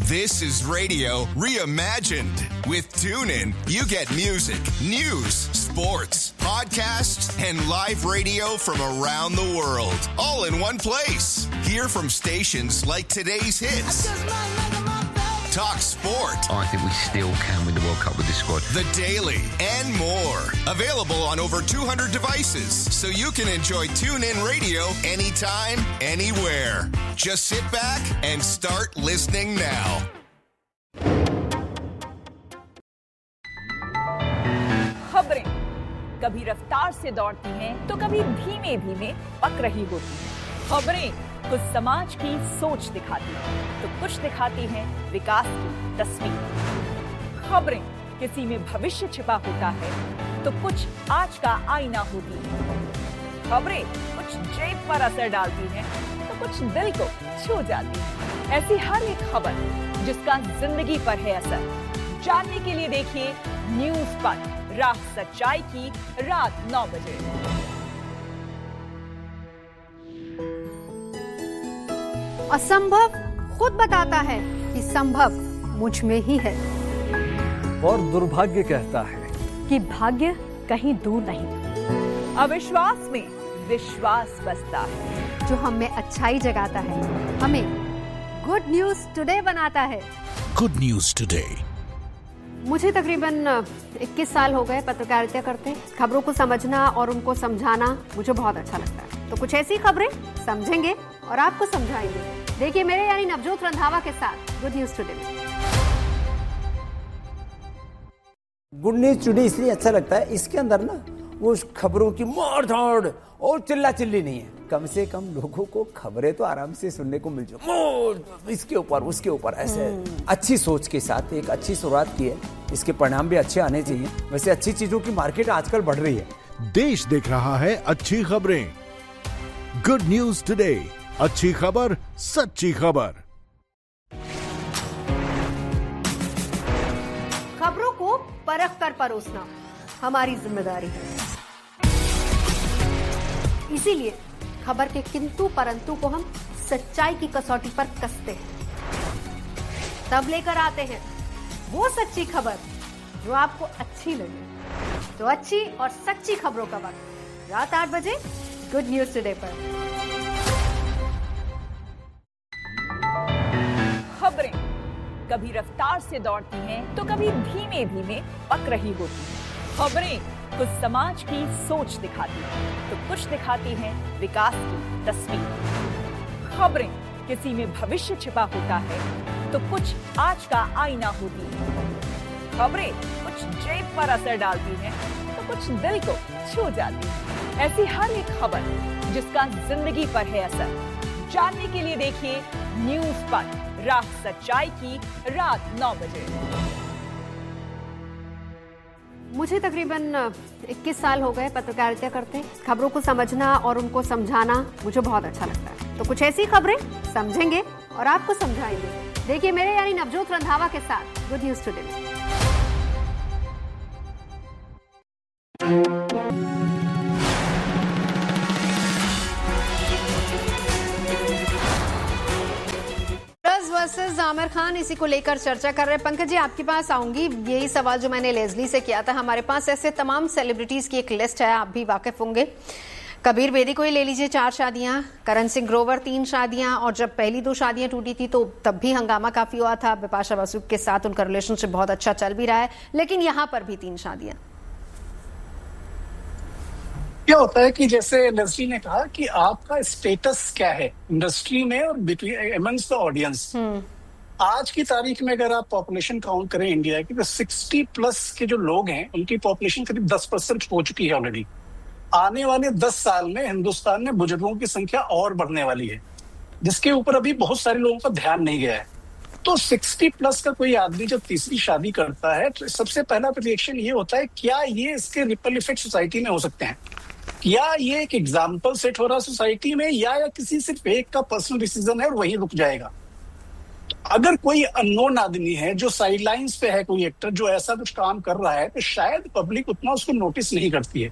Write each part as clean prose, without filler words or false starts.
This is radio reimagined. With TuneIn, you get music, news, sports, podcasts, and live radio from around the world, all in one place. Hear from stations like Today's Hits, Talk Sport. I think we still can win the World Cup with this squad. The Daily, and more. Available on over 200 devices, so you can enjoy TuneIn Radio anytime, anywhere. Just sit back and start listening now. खबरें कभी रफ्तार से दौड़ती हैं, तो कभी धीमे धीमे पक रही होती हैं। खबरें कुछ समाज की सोच दिखाती हैं, तो कुछ दिखाती हैं विकास की तस्वीर। खबरें किसी में भविष्य छिपा होता है, तो कुछ आज का आईना होती है। खबरें कुछ जेब पर असर डालती हैं, तो कुछ दिल को छू जाती है। ऐसी हर एक खबर जिसका जिंदगी पर है असर, जानने के लिए देखिए न्यूज़ पर राह सच्चाई की रात 9 बजे। असंभव खुद बताता है कि संभव मुझ में ही है, और दुर्भाग्य कहता है कि भाग्य कहीं दूर नहीं। अविश्वास में विश्वास बसता है, जो हम में अच्छाई जगाता है, हमें गुड न्यूज टुडे बनाता है। Good news today. मुझे तकरीबन 21 साल हो गए पत्रकारिता करते। खबरों को समझना और उनको समझाना मुझे बहुत अच्छा लगता है। तो कुछ ऐसी खबरें समझेंगे और आपको समझाएंगे। देखिए मेरे यानी नवजोत रंधावा के साथ गुड न्यूज टुडे में। गुड न्यूज टुडे इसलिए अच्छा लगता है, इसके अंदर ना वो खबरों की मार धाड़ और चिल्ला चिल्ली नहीं है। कम से कम लोगों को खबरें तो आराम से सुनने को मिल जाए, इसके ऊपर उसके ऊपर ऐसे अच्छी सोच के साथ एक अच्छी शुरुआत की है। इसके परिणाम भी अच्छे आने चाहिए। वैसे अच्छी चीजों की मार्केट आजकल बढ़ रही है। देश देख रहा है अच्छी खबरें। गुड न्यूज टुडे, अच्छी खबर, सच्ची खबर। खबरों को परख कर परोसना हमारी जिम्मेदारी है। इसीलिए खबर के किंतु परंतु को हम सच्चाई की कसौटी पर कसते हैं। तब लेकर आते हैं वो सच्ची खबर जो आपको अच्छी लगे। तो अच्छी और सच्ची खबरों का वक्त रात 8 बजे गुड न्यूज टुडे पर। खबरें कभी रफ्तार से दौड़ती हैं, तो कभी धीमे धीमे पक रही होती हैं। खबरें कुछ समाज की सोच दिखाती हैं, तो कुछ दिखाती हैं विकास की तस्वीर। खबरें किसी में भविष्य छिपा होता है, तो कुछ आज का आईना होती है। खबरें कुछ जेब पर असर डालती हैं, तो कुछ दिल को छू जाती है। ऐसी हर एक खबर जिसका जिंदगी पर है असर, जानने के लिए देखिए न्यूज़ पर राह सच्चाई की रात 9 बजे। मुझे तकरीबन 21 साल हो गए पत्रकारिता करते। खबरों को समझना और उनको समझाना मुझे बहुत अच्छा लगता है। तो कुछ ऐसी खबरें समझेंगे और आपको समझाएंगे। देखिए मेरे यानी नवजोत रंधावा के साथ गुड न्यूज टुडे में। वर्सेस आमिर खान, इसी को लेकर चर्चा कर रहे हैं। पंकज जी आपके पास आऊंगी। यही सवाल जो मैंने लेजली से किया था। हमारे पास ऐसे तमाम सेलिब्रिटीज की एक लिस्ट है, आप भी वाकिफ होंगे। कबीर बेदी को ही ले लीजिए, 4 शादियां। करण सिंह ग्रोवर 3 शादियां। और जब पहली 2 शादियां टूटी थी तो तब भी हंगामा काफी हुआ था। बिपाशा बसु के साथ उनका रिलेशनशिप बहुत अच्छा चल भी रहा है, लेकिन यहां पर भी 3 शादियां। क्या होता है कि जैसे लेस्ली ने कहा कि आपका स्टेटस क्या है इंडस्ट्री में और बिटवीन अमंग्स द ऑडियंस। आज की तारीख में अगर आप पॉपुलेशन काउंट करें इंडिया की, तो 60+ के जो लोग हैं उनकी पॉपुलेशन करीब 10% हो चुकी है ऑलरेडी। आने वाले 10 साल में हिंदुस्तान में बुजुर्गों की संख्या और बढ़ने वाली है, जिसके ऊपर अभी बहुत सारे लोगों का ध्यान नहीं गया है। तो 60+ का कोई आदमी जब तीसरी शादी करता है तो सबसे पहला रिएक्शन ये होता है, क्या ये इसके रिपल इफेक्ट सोसाइटी में हो सकते हैं? क्या ये एक एग्जाम्पल सेट हो रहा है सोसाइटी में, या किसी सिर्फ एक का पर्सनल डिसीजन है और वही रुक जाएगा? तो अगर कोई अननोन आदमी है जो साइडलाइंस पे है, कोई एक्टर जो ऐसा कुछ काम कर रहा है, तो शायद पब्लिक उतना उसको नोटिस नहीं करती है।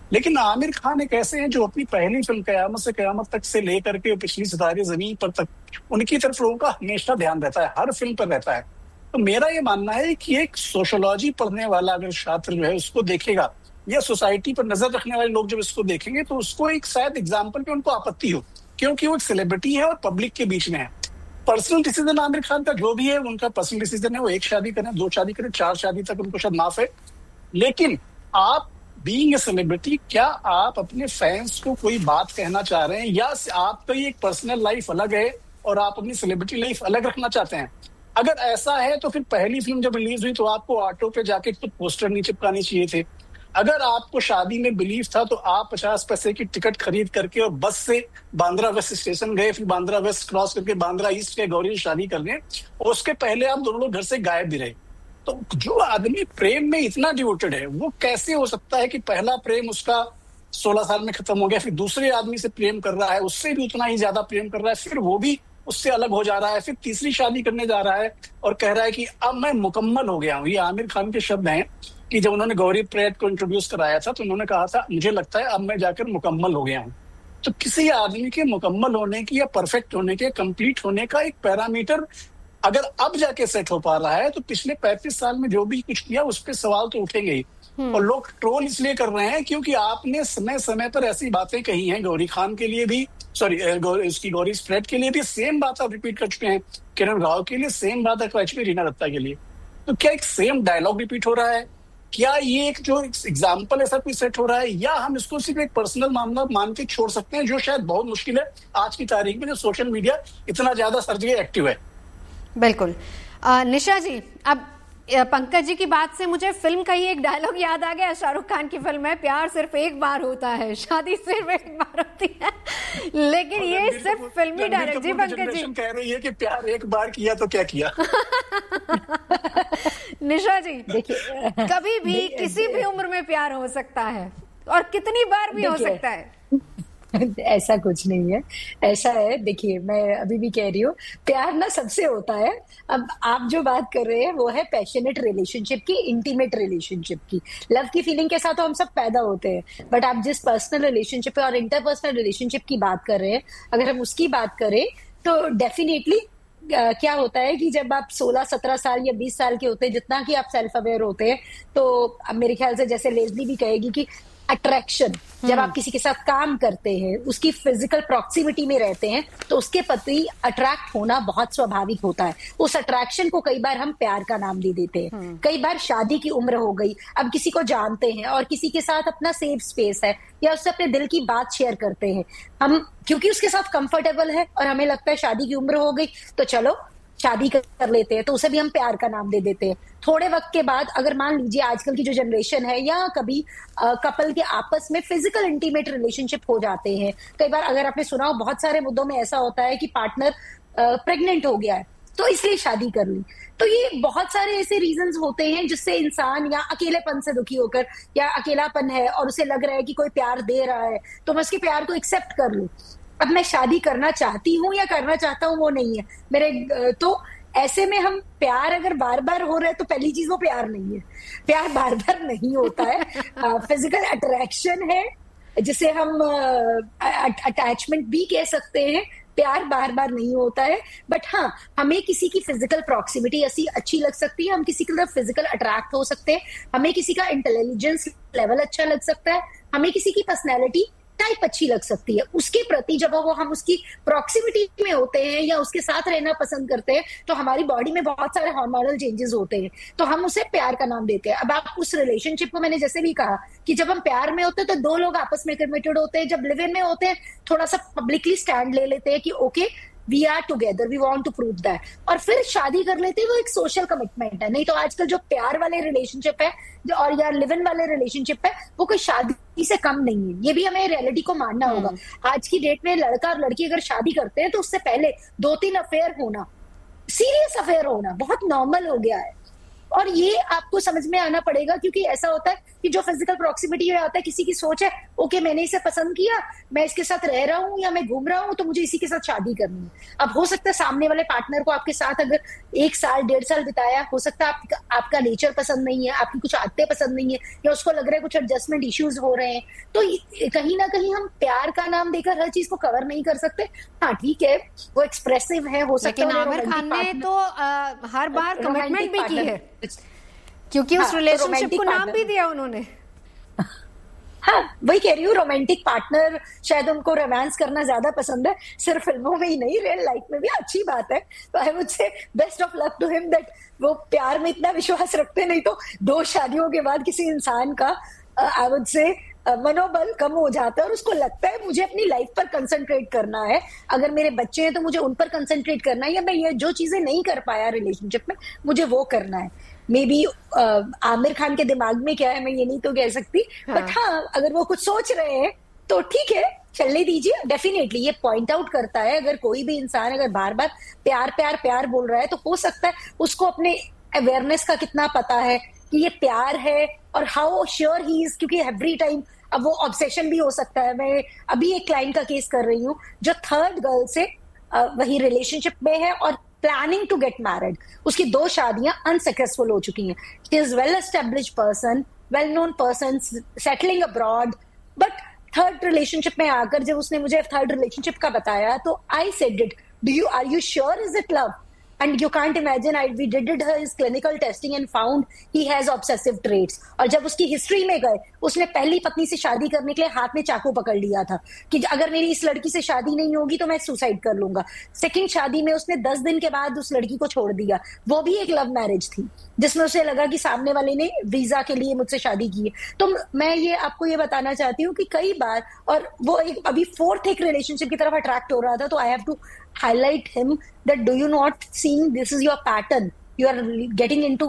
लेकिन आमिर खान एक ऐसे हैं जो अपनी पहली फिल्म कयामत से कयामत तक से लेकर के पिछली सितारे जमीन पर तक, उनकी तरफ लोगों का हमेशा ध्यान रहता है, हर फिल्म पर रहता है। तो मेरा ये मानना है कि एक सोशियोलॉजी पढ़ने वाला अगर छात्र जो है उसको देखेगा, या सोसाइटी पर नजर रखने वाले लोग जब इसको देखेंगे, तो उसको एक शायद एग्जाम्पल पे उनको आपत्ति हो, क्योंकि वो एक सेलिब्रिटी है और पब्लिक के बीच में है। पर्सनल डिसीजन आमिर खान का जो भी है, उनका पर्सनल डिसीजन है, वो 1 शादी करें, 2 शादी करें, 4 शादी तक उनको शायद माफ है। लेकिन आप बीइंग ए सेलिब्रिटी, क्या आप अपने फैंस को कोई बात कहना चाह रहे हैं, या आपका ये एक पर्सनल लाइफ अलग है और आप अपनी सेलिब्रिटी लाइफ अलग रखना चाहते हैं? अगर ऐसा है तो फिर पहली फिल्म जब रिलीज हुई तो आपको ऑटो पे जाके कुछ पोस्टर नहीं चिपकाने चाहिए थे। अगर आपको शादी में बिलीव था तो आप 50 पैसे की टिकट खरीद करके और बस से बांद्रा वेस्ट स्टेशन गए, फिर बांद्रा वेस्ट क्रॉस करके बांद्रा ईस्ट के गौरी शादी करने, और उसके पहले आप दोनों लोग घर से गायब भी रहे। तो जो आदमी प्रेम में इतना डिवोटेड है, वो कैसे हो सकता है कि पहला प्रेम उसका 16 साल में खत्म हो गया, फिर दूसरे आदमी से प्रेम कर रहा है, उससे भी उतना ही ज्यादा प्रेम कर रहा है, फिर वो भी उससे अलग हो जा रहा है, फिर तीसरी शादी करने जा रहा है और कह रहा है कि अब मैं मुकम्मल हो गया हूँ। ये आमिर खान के शब्द हैं कि जब उन्होंने गौरी प्रेत को इंट्रोड्यूस कराया था तो उन्होंने कहा था, मुझे लगता है अब मैं जाकर मुकम्मल हो गया हूँ। तो किसी आदमी के मुकम्मल होने की या परफेक्ट होने के, कंप्लीट होने का एक पैरामीटर अगर अब जाके सेट हो पा रहा है, तो पिछले 35 साल में जो भी कुछ किया उस पर सवाल तो उठेंगे ही। और लोग ट्रोल इसलिए कर रहे हैं क्योंकि आपने समय समय पर ऐसी बातें कही हैं, गौरी खान के लिए भी, सॉरी उसकी गौरी स्प्रेड के लिए भी सेम बात आप रिपीट कर चुके हैं, किरण राव के लिए सेम बात है, एचपी रीना दत्ता के लिए। तो क्या एक सेम डायलॉग रिपीट हो रहा है? क्या ये एक जो एग्जाम्पल ऐसा कोई सेट हो रहा है, या हम इसको सिर्फ एक पर्सनल मामला मान के छोड़ सकते हैं, जो शायद बहुत मुश्किल है आज की तारीख में, जो सोशल मीडिया इतना ज्यादा हर जगह एक्टिव है। बिल्कुल। निशा जी, अब पंकज जी की बात से मुझे फिल्म का ही एक डायलॉग याद आ गया। शाहरुख खान की फिल्म है, प्यार सिर्फ एक बार होता है, शादी सिर्फ एक बार होती है, लेकिन ये सिर्फ फिल्मी डायलॉग। जी पंकज जी कह रही है कि प्यार एक बार किया तो क्या किया। निशा जी, देखिए कभी भी किसी भी उम्र में प्यार हो सकता है और कितनी बार भी हो सकता है। ऐसा कुछ नहीं है, ऐसा है, देखिए मैं अभी भी कह रही हूँ, प्यार ना सबसे होता है। अब आप जो बात कर रहे हैं वो है पैशनेट रिलेशनशिप की, इंटीमेट रिलेशनशिप की, लव की फीलिंग के साथ तो हम सब पैदा होते हैं। बट आप जिस पर्सनल रिलेशनशिप और इंटरपर्सनल रिलेशनशिप की बात कर रहे हैं, अगर हम उसकी बात करें तो डेफिनेटली क्या होता है कि जब आप 16-17 साल या 20 साल के होते हैं, जितना कि आप सेल्फ अवेयर होते हैं, तो अब मेरे ख्याल से जैसे लेस्ली भी कहेगी कि अट्रैक्शन, जब आप किसी के साथ काम करते हैं, उसकी फिजिकल प्रॉक्सिमिटी में रहते हैं, तो उसके प्रति अट्रैक्ट होना बहुत स्वाभाविक होता है। उस अट्रैक्शन को कई बार हम प्यार का नाम दे देते हैं। कई बार शादी की उम्र हो गई, अब किसी को जानते हैं और किसी के साथ अपना सेफ स्पेस है या उससे अपने दिल की बात शेयर करते हैं हम, क्योंकि उसके साथ कंफर्टेबल है और हमें लगता है शादी की उम्र हो गई तो चलो शादी कर लेते हैं, तो उसे भी हम प्यार का नाम दे देते हैं। थोड़े वक्त के बाद अगर मान लीजिए आजकल की जो जनरेशन है, या कभी कपल के आपस में फिजिकल इंटीमेट रिलेशनशिप हो जाते हैं, कई बार अगर आपने सुना हो बहुत सारे मुद्दों में ऐसा होता है कि पार्टनर प्रेग्नेंट हो गया है तो इसलिए शादी कर ली। तो ये बहुत सारे ऐसे रीजंस होते हैं जिससे इंसान या अकेलेपन से दुखी होकर, या अकेलापन है और उसे लग रहा है कि कोई प्यार दे रहा है तो मैं उसके प्यार को एक्सेप्ट कर लूं। अब मैं शादी करना चाहती हूँ या करना चाहता हूँ वो नहीं है मेरे, तो ऐसे में हम प्यार अगर बार बार हो रहा है तो पहली चीज वो प्यार नहीं है, प्यार बार बार नहीं होता है। फिजिकल अट्रैक्शन है जिसे हम अटैचमेंट भी कह सकते हैं, प्यार बार बार नहीं होता है। बट हाँ, हमें किसी की फिजिकल प्रॉक्सिमिटी ऐसी अच्छी लग सकती है, हम किसी की तरफ फिजिकल अट्रैक्ट हो सकते हैं, हमें किसी का इंटेलिजेंस लेवल अच्छा लग सकता है, हमें किसी की पर्सनैलिटी टाइप अच्छी लग सकती है। उसके प्रति जब वो हम उसकी प्रॉक्सिमिटी में होते हैं या उसके साथ रहना पसंद करते हैं तो हमारी बॉडी में बहुत सारे हार्मोनल चेंजेस होते हैं, तो हम उसे प्यार का नाम देते हैं। अब आप उस रिलेशनशिप को, मैंने जैसे भी कहा कि जब हम प्यार में होते हैं तो दो लोग आपस में कमिटेड होते हैं, जब लिव इन में होते हैं थोड़ा सा पब्लिकली स्टैंड ले लेते हैं कि okay we are together, we want to prove that, और फिर शादी कर लेते हैं। वो एक सोशल कमिटमेंट है। नहीं तो आजकल जो प्यार वाले रिलेशनशिप है और या लिव इन वाले रिलेशनशिप है वो कोई शादी से कम नहीं है। ये भी हमें रियलिटी को मानना होगा। आज की डेट में लड़का और लड़की अगर शादी करते हैं तो उससे पहले 2-3 अफेयर होना, सीरियस अफेयर होना बहुत नॉर्मल हो गया है। और ये आपको समझ में आना पड़ेगा, क्योंकि ऐसा होता है कि जो फिजिकल प्रॉक्सिमिटी में आता है, किसी की सोच है ओके मैंने इसे पसंद किया, मैं इसके साथ रह रहा हूँ या मैं घूम रहा हूँ, तो मुझे इसी के साथ शादी करनी है। अब हो सकता है सामने वाले पार्टनर को आपके साथ अगर 1 साल 1.5 साल बिताया, हो सकता है आपका नेचर पसंद नहीं है, आपकी कुछ आदतें पसंद नहीं है, या उसको लग रहा है कुछ एडजस्टमेंट इश्यूज हो रहे हैं, तो कहीं ना कहीं हम प्यार का नाम देकर हर चीज को कवर नहीं कर सकते। हाँ ठीक है, वो एक्सप्रेसिव है, हो सकता है। लेकिन आमिर खान ने तो हर बार कमिटमेंट भी की है, क्योंकि उस रिलेशनशिप को नाम भी दिया उन्होंने। हाँ वही कह रही हूँ, रोमांटिक पार्टनर, शायद उनको रोमांस करना ज्यादा पसंद है, सिर्फ फिल्मों में ही नहीं, रियल लाइफ में भी। अच्छी बात है, तो I would say best of luck to him that वो प्यार में इतना विश्वास रखते, नहीं तो 2 शादियों के बाद किसी इंसान का आई वुड से मनोबल कम हो जाता है और उसको लगता है मुझे अपनी लाइफ पर कंसंट्रेट करना है, अगर मेरे बच्चे हैं तो मुझे उन पर कंसंट्रेट करना है, या मैं ये जो चीजें नहीं कर पाया रिलेशनशिप में मुझे वो करना है। मे बी आमिर खान के दिमाग में क्या है मैं ये नहीं तो कह सकती, बट हाँ अगर वो कुछ सोच रहे हैं तो ठीक है, चलने दीजिए। डेफिनेटली ये पॉइंट आउट करता है, अगर कोई भी इंसान अगर बार बार प्यार प्यार प्यार बोल रहा है, तो हो सकता है उसको अपने अवेयरनेस का कितना पता है कि ये प्यार है, और हाउ श्योर ही इज, क्योंकि एवरी टाइम अब वो ऑब्सेशन भी हो सकता है। मैं अभी एक क्लाइंट का केस कर रही हूँ जो 3rd गर्ल से वही रिलेशनशिप में है और प्लानिंग टू गेट मैरिड, उसकी 2 शादियां अनसक्सेसफुल हो चुकी हैं। She is well established person, well known person, settling abroad, but 3rd relationship में आकर जब उसने मुझे 3rd रिलेशनशिप का बताया, तो I said it, are you sure is it love? And you can't imagine, we did his clinical testing and found he has obsessive traits. और जब उसकी हिस्ट्री में गए, उसने पहली पत्नी से शादी करने के लिए हाथ में चाकू पकड़ लिया था कि अगर मेरी इस लड़की से शादी नहीं होगी तो मैं सुसाइड कर लूंगा। 2nd शादी में उसने 10 दिन के बाद उस लड़की को छोड़ दिया। वो भी एक लव मैरिज थी जिसमें उसे लगा कि सामने वाले ने वीजा के लिए मुझसे शादी की है। तो मैं ये आपको ये बताना चाहती हूँ कि कई बार, और वो अभी 4th एक रिलेशनशिप की तरफ अट्रैक्ट हो रहा था, तो I have to highlight him that do you not seeing this is your pattern, you are getting into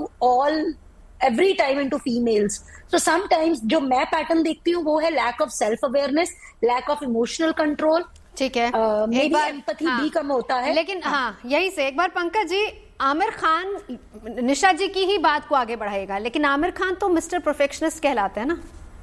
every time into females, so sometimes जो मैं पैटर्न देखती हूँ वो है lack of self awareness, lack of emotional control, ठीक है, एक बार empathy भी कम होता है। लेकिन हाँ यही से एक बार पंकज जी, आमिर खान निशा जी की ही बात को आगे बढ़ाएगा, लेकिन आमिर खान तो मिस्टर परफेक्शनिस्ट कहलाते हैं ना।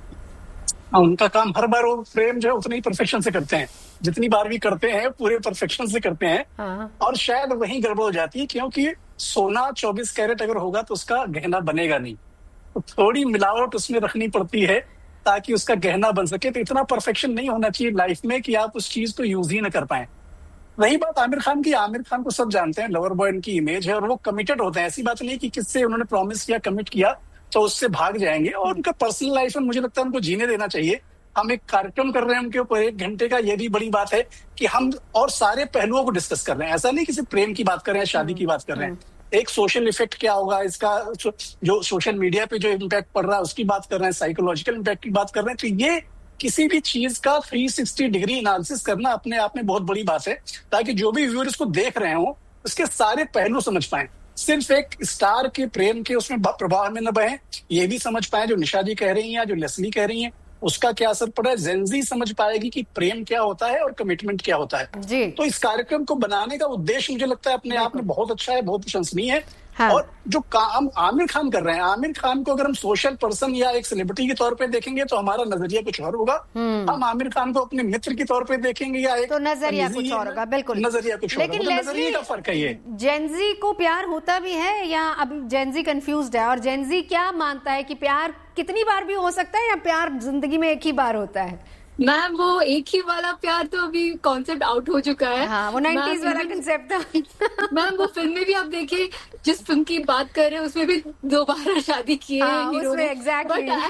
उनका काम हर बार वो प्रेम जो है उतनी ही परफेक्शन से करते हैं, जितनी बार भी करते हैं पूरे परफेक्शन से करते हैं। और शायद वहीं गड़बड़ हो जाती है, क्योंकि सोना 24 कैरेट अगर होगा तो उसका गहना बनेगा नहीं, तो थोड़ी मिलावट उसमें रखनी पड़ती है ताकि उसका गहना बन सके। तो इतना परफेक्शन नहीं होना चाहिए लाइफ में कि आप उस चीज को यूज ही न कर पाए। रही बात आमिर खान की, आमिर खान को सब जानते हैं, लवर बॉय उनकी इमेज है और वो कमिटेड होते हैं। ऐसी बात नहीं कि किससे उन्होंने प्रॉमिस किया, कमिट किया तो उससे भाग जाएंगे। और उनका पर्सनल लाइफ में मुझे लगता है उनको जीने देना चाहिए। हम एक कार्यक्रम कर रहे हैं उनके ऊपर 1 घंटे का, ये भी बड़ी बात है कि हम और सारे पहलुओं को डिस्कस कर रहे हैं। ऐसा नहीं कि सिर्फ प्रेम की बात कर रहे हैं, शादी की बात कर रहे हैं, एक सोशल इफेक्ट क्या होगा इसका, जो सोशल मीडिया पे जो इम्पैक्ट पड़ रहा है उसकी बात कर रहे हैं, साइकोलॉजिकल इम्पैक्ट की बात कर रहे हैं। तो ये किसी भी चीज का 360 डिग्री एनालिसिस करना अपने आप में बहुत बड़ी बात है, ताकि जो भी व्यूअर इसको देख रहे हो उसके सारे पहलू समझ पाए। सिर्फ एक स्टार के प्रेम के उसमें प्रभाव में न बहे, ये भी समझ पाए जो निशा जी कह रही हैं, जो लेस्ली कह रही हैं, उसका क्या असर पड़ा है। जेनजी समझ पाएगी कि प्रेम क्या होता है और कमिटमेंट क्या होता है जी। तो इस कार्यक्रम को बनाने का उद्देश्य मुझे लगता है अपने आप में बहुत अच्छा है, बहुत प्रशंसनीय है। हाँ। और जो काम आमिर खान कर रहे हैं, आमिर खान को अगर हम सोशल पर्सन या एक सेलिब्रिटी के तौर पे देखेंगे तो हमारा नजरिया कुछ और होगा। हम आमिर खान को अपने मित्र के तौर पे देखेंगे या एक तो नजरिया कुछ और होगा। बिल्कुल नजरिया कुछ और होगा, नजरिए का फर्क है। ये जेनजी को प्यार होता भी है या अभी जेनजी कंफ्यूज्ड है, और जेनजी क्या मानता है कि प्यार कितनी बार भी हो सकता है या प्यार जिंदगी में एक ही बार होता है? मैम वो एक ही वाला प्यार तो अभी कॉन्सेप्ट आउट हो चुका है। हाँ, वो 90s वाला कंसेप्ट था। मैम वो फिल्म में भी आप देखिए, जिस फिल्म की बात कर रहे हैं उसमें भी 2 बार शादी की है हीरो ने। एग्जैक्टली। बट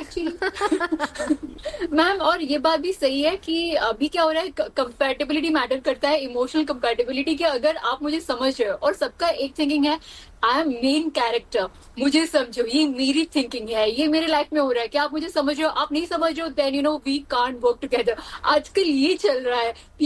एक्चुअली मैम और ये बात भी सही है कि अभी क्या हो रहा है, कंपैटिबिलिटी मैटर करता है, इमोशनल कंपैटिबिलिटी की। अगर आप मुझे समझ रहे हो और सबका एक थिंकिंग है, आई एम मेन कैरेक्टर, मुझे समझो, ये मेरी थिंकिंग है, ये मेरे लाइफ में हो रहा है, क्या आप मुझे समझ रहे हो? आप नहीं समझ रहे हो, then you know we can't work together. आजकल ये चल रहा है।